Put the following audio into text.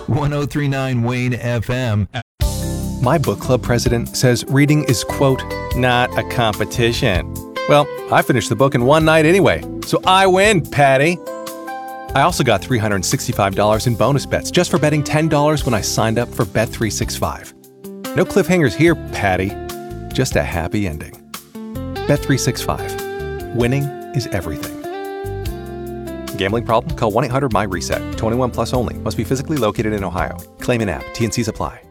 1039 Wayne FM. My book club president says reading is, quote, not a competition. Well, I finished the book in one night anyway, so I win, Patty. I also got $365 in bonus bets just for betting $10 when I signed up for Bet365. No cliffhangers here, Patty. Just a happy ending. Bet365. Winning is everything. Gambling problem? Call 1-800-MY-RESET. 21 plus only. Must be physically located in Ohio. Claim in app. T&Cs apply.